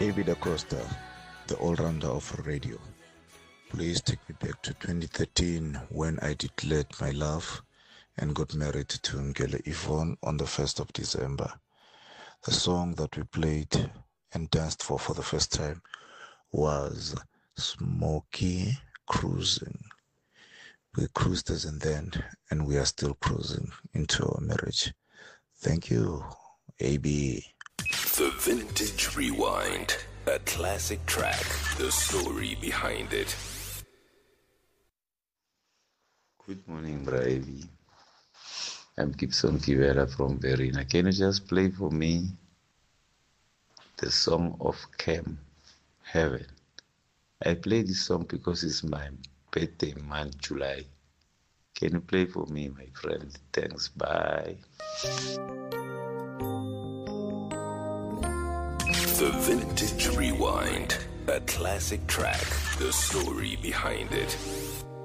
AB Da Costa, the all-rounder of radio. Please take me back to 2013 when I declared my love and got married to Ngele Yvonne on the 1st of December. The song that we played and danced for the first time was Smoky Cruising. We cruised as and then, and we are still cruising into our marriage. Thank you, AB. The Vintage Rewind, a classic track, the story behind it. Good morning, Bravi. I'm Gibson Kivera from Verena. Can you just play for me the song of Cam, Heaven? I play this song because it's my birthday month, July. Can you play for me, my friend? Thanks, bye. The Vintage Rewind, a classic track, the story behind it.